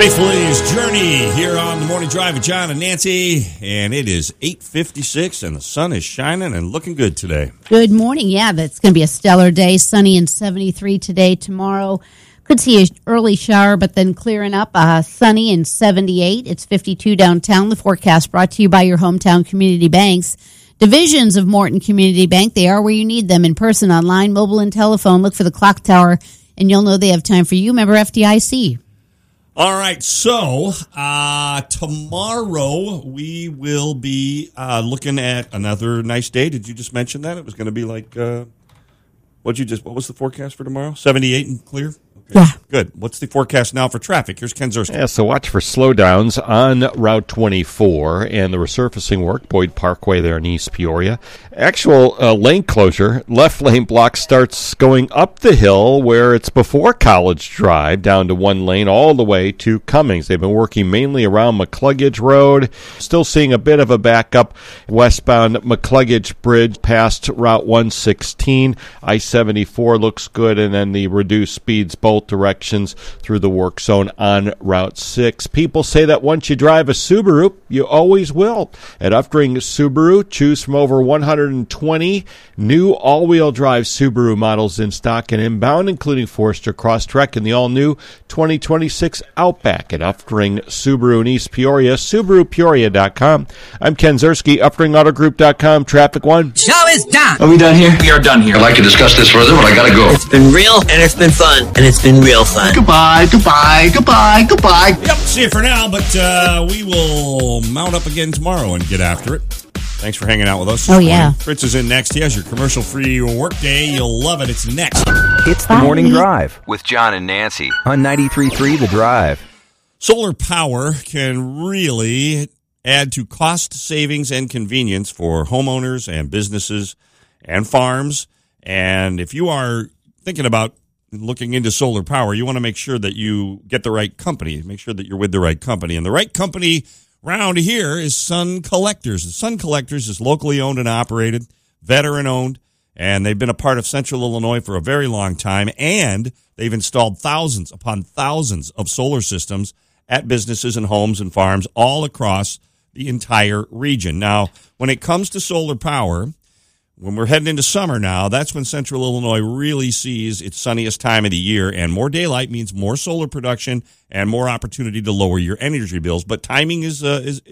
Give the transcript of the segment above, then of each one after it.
Faithfully's Journey here on the Morning Drive with John and Nancy, and it is 8:56, and the sun is shining and looking good today. Good morning. Yeah, that's going to be a stellar day. Sunny and 73 today. Tomorrow, could see an early shower, but then clearing up. Sunny and 78. It's 52 downtown. The forecast brought to you by your hometown community banks. Divisions of Morton Community Bank. They are where you need them, in person, online, mobile, and telephone. Look for the clock tower, and you'll know they have time for you. Member FDIC. All right, so tomorrow we will be looking at another nice day. Did you just mention that? It was going to be like, what was the forecast for tomorrow? 78 and clear? Okay. Yeah. Good. What's the forecast now for traffic? Here's Ken Zerski. Yeah, so watch for slowdowns on Route 24 and the resurfacing work, Boyd Parkway there in East Peoria. Actual lane closure, left lane block starts going up the hill where it's before College Drive, down to one lane all the way to Cummings. They've been working mainly around McCluggage Road. Still seeing a bit of a backup westbound McCluggage Bridge past Route 116. I-74 looks good, and then the reduced speeds both directions through the work zone on Route 6. People say that once you drive a Subaru, you always will. At Uftring Subaru, choose from over 120 new all-wheel drive Subaru models in stock and inbound, including Forester Crosstrek and the all-new 2026 Outback at Uftring Subaru in East Peoria, SubaruPeoria.com. I'm Ken Zerski, UfteringAutoGroup.com, Traffic One. Show is done. Are we done here? We are done here. I'd like to discuss this further, but I gotta go. It's been real, and it's been fun, and it's been real fun. Goodbye, goodbye, goodbye, goodbye. Yep, see you for now, but we will mount up again tomorrow and get after it. Thanks for hanging out with us. Oh, yeah. Fritz is in next. He has your commercial-free workday. You'll love it. It's next. It's the Morning Drive with John and Nancy on 93.3 The Drive. Solar power can really add to cost savings and convenience for homeowners and businesses and farms. And if you are thinking about looking into solar power, you want to make sure that you get the right company. Make sure that you're with the right company. And the right company around here is Sun Collectors. Sun Collectors is locally owned and operated, veteran-owned, and they've been a part of Central Illinois for a very long time, and they've installed thousands upon thousands of solar systems at businesses and homes and farms all across the entire region. Now, when it comes to solar power, when we're heading into summer now, that's when Central Illinois really sees its sunniest time of the year, and more daylight means more solar production and more opportunity to lower your energy bills. But timing is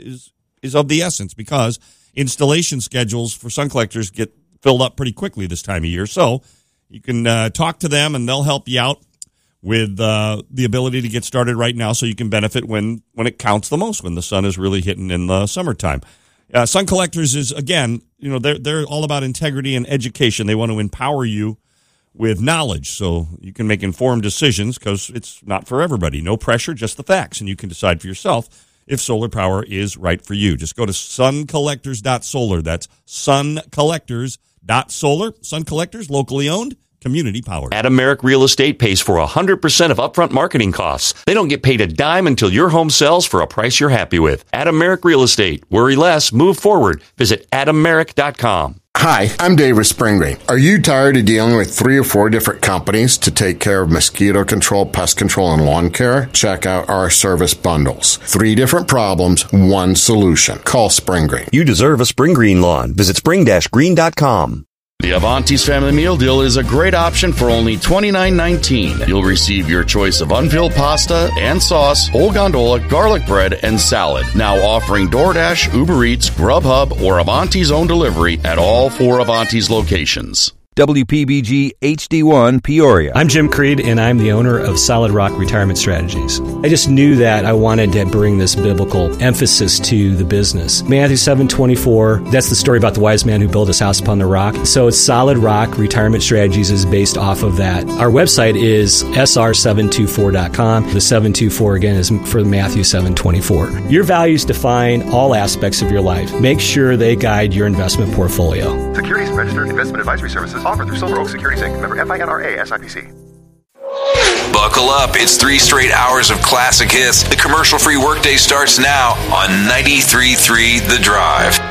of the essence, because installation schedules for Sun Collectors get filled up pretty quickly this time of year. So you can talk to them, and they'll help you out with the ability to get started right now, so you can benefit when it counts the most, when the sun is really hitting in the summertime. Sun Collectors is, again, they're all about integrity and education. They want to empower you with knowledge so you can make informed decisions, because it's not for everybody. No pressure, just the facts, and you can decide for yourself if solar power is right for you. Just go to suncollectors.solar. That's suncollectors.solar. Sun Collectors, locally owned, community powered. Adam Merrick Real Estate pays for 100% of upfront marketing costs. They don't get paid a dime until your home sells for a price you're happy with. Adam Merrick Real Estate. Worry less, move forward. Visit AdamMerrick.com. Hi, I'm David Springgreen. Are you tired of dealing with 3 or 4 different companies to take care of mosquito control, pest control, and lawn care? Check out our service bundles. 3 different problems, 1 solution. Call Springgreen. You deserve a Springgreen lawn. Visit spring-green.com. The Avanti's Family Meal Deal is a great option for only $29.19. You'll receive your choice of unfilled pasta and sauce, whole gondola, garlic bread, and salad. Now offering DoorDash, Uber Eats, Grubhub, or Avanti's own delivery at all 4 Avanti's locations. WPBG HD1 Peoria. I'm Jim Creed, and I'm the owner of Solid Rock Retirement Strategies. I just knew that I wanted to bring this biblical emphasis to the business. Matthew 7:24, that's the story about the wise man who built his house upon the rock. So it's Solid Rock Retirement Strategies is based off of that. Our website is sr724.com. The 724, again, is for Matthew 7:24. Your values define all aspects of your life. Make sure they guide your investment portfolio. Securities Registered Investment Advisory Services offered through Silver Oak Securities Inc. Member FINRA SIPC. Buckle up. It's 3 straight hours of classic hits. The commercial-free workday starts now on 93.3 The Drive.